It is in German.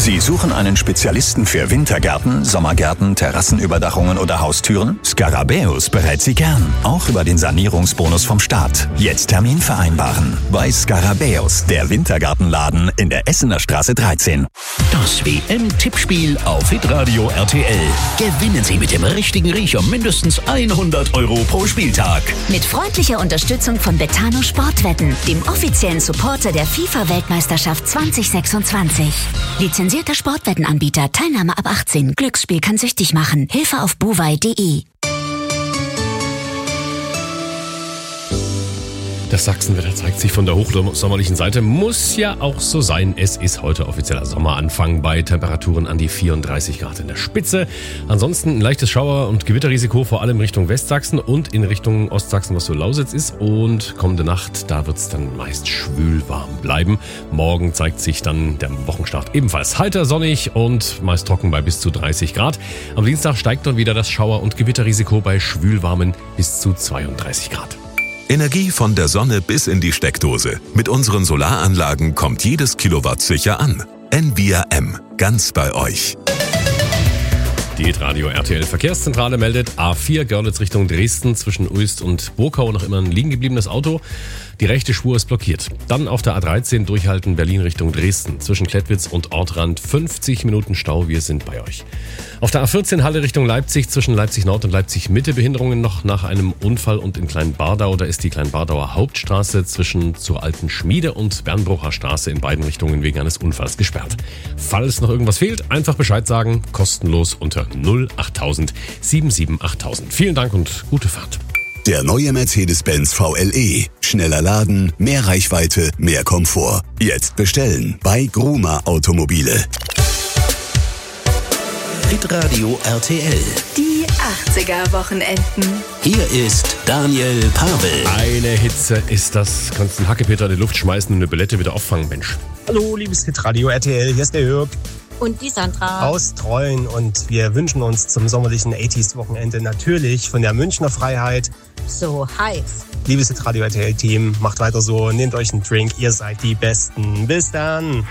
Sie suchen einen Spezialisten für Wintergärten, Sommergärten, Terrassenüberdachungen oder Haustüren? Scarabäus berät Sie gern, auch über den Sanierungsbonus vom Staat. Jetzt Termin vereinbaren. Bei Scarabäus, der Wintergartenladen in der Essener Straße 13. Das WM-Tippspiel auf Hitradio RTL. Gewinnen Sie mit dem richtigen Riecher mindestens 100 € pro Spieltag. Mit freundlicher Unterstützung von Betano Sportwetten, dem offiziellen Supporter der FIFA-Weltmeisterschaft 2026. Lizenzierter Sportwettenanbieter, Teilnahme ab 18. Glücksspiel kann süchtig machen. Hilfe auf buwei.de. Das Sachsenwetter zeigt sich von der hochsommerlichen Seite. Muss ja auch so sein. Es ist heute offizieller Sommeranfang bei Temperaturen an die 34 Grad in der Spitze. Ansonsten ein leichtes Schauer- und Gewitterrisiko, vor allem Richtung Westsachsen und in Richtung Ostsachsen, was so Lausitz ist. Und kommende Nacht, da wird es dann meist schwül warm bleiben. Morgen zeigt sich dann der Wochenstart ebenfalls heiter, sonnig und meist trocken bei bis zu 30 Grad. Am Dienstag steigt dann wieder das Schauer- und Gewitterrisiko bei schwülwarmen bis zu 32 Grad. Energie von der Sonne bis in die Steckdose. Mit unseren Solaranlagen kommt jedes Kilowatt sicher an. Envia M. Ganz bei euch. Die Hitradio RTL Verkehrszentrale meldet A4 Görlitz Richtung Dresden zwischen Uist und Burkau noch immer ein liegen gebliebenes Auto. Die rechte Spur ist blockiert. Dann auf der A13 durchhalten Berlin Richtung Dresden zwischen Klettwitz und Ortrand 50 Minuten Stau. Wir sind bei euch. Auf der A14 Halle Richtung Leipzig zwischen Leipzig Nord und Leipzig Mitte Behinderungen noch nach einem Unfall und in Kleinbardau. Da ist die Kleinbardauer Hauptstraße zwischen zur Alten Schmiede und Bernbrucher Straße in beiden Richtungen wegen eines Unfalls gesperrt. Falls noch irgendwas fehlt, einfach Bescheid sagen. Kostenlos unter 08000 77 8000. Vielen Dank und gute Fahrt. Der neue Mercedes-Benz VLE. Schneller laden, mehr Reichweite, mehr Komfort. Jetzt bestellen bei Gruma Automobile. Hitradio RTL. Die 80er-Wochenenden. Hier ist Daniel Pavel. Eine Hitze ist das. Kannst einen Hackepeter in die Luft schmeißen und eine Billette wieder auffangen, Mensch. Hallo, liebes Hitradio RTL, hier ist der Jörg. Und die Sandra. Aus Treuen, und wir wünschen uns zum sommerlichen 80s-Wochenende natürlich von der Münchner Freiheit. So heiß. Liebes Hitradio RTL-Team, macht weiter so, nehmt euch einen Drink, ihr seid die Besten. Bis dann.